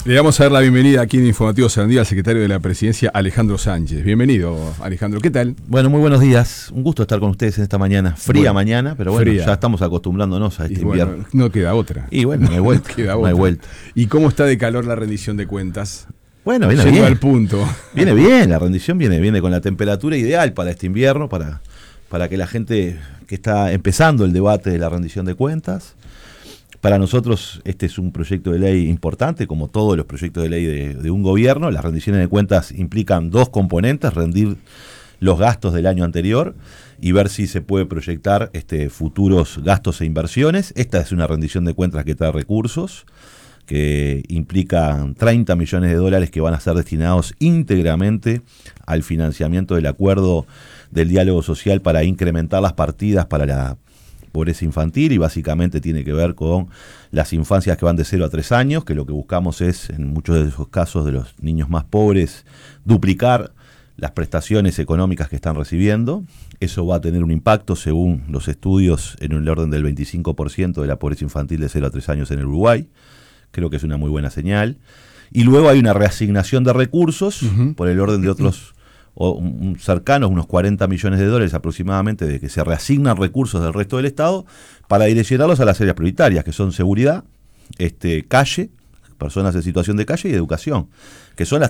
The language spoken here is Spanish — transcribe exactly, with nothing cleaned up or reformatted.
Le vamos a dar la bienvenida aquí en Informativo Sarandí al secretario de la Presidencia, Alejandro Sánchez. Bienvenido, Alejandro. ¿Qué tal? Bueno, muy buenos días. Un gusto estar con ustedes en esta mañana. Fría bueno, mañana, pero bueno, fría. Ya estamos acostumbrándonos a este y bueno, invierno. No queda otra. Y bueno, no hay vuelta. queda no otra. hay vuelta. ¿Y cómo está de calor la rendición de cuentas? Bueno, viene Yendo bien. al punto. Viene bien, la rendición viene, viene con la temperatura ideal para este invierno, para, para que la gente que está empezando el debate de la rendición de cuentas. Para nosotros este es un proyecto de ley importante, como todos los proyectos de ley de, de un gobierno. Las rendiciones de cuentas implican dos componentes: rendir los gastos del año anterior y ver si se puede proyectar este, futuros gastos e inversiones. Esta es una rendición de cuentas que trae recursos, que implican treinta millones de dólares que van a ser destinados íntegramente al financiamiento del acuerdo del diálogo social para incrementar las partidas para la pobreza infantil, y básicamente tiene que ver con las infancias que van de cero a tres años, que lo que buscamos es, en muchos de esos casos de los niños más pobres, duplicar las prestaciones económicas que están recibiendo. Eso va a tener un impacto, según los estudios, en el orden del veinticinco por ciento de la pobreza infantil de cero a tres años en el Uruguay. Creo que es una muy buena señal. Y luego hay una reasignación de recursos, uh-huh, por el orden de otros o un, cercanos, unos cuarenta millones de dólares aproximadamente, de que se reasignan recursos del resto del Estado para direccionarlos a las áreas prioritarias, que son seguridad, este, calle, personas en situación de calle y educación, que son las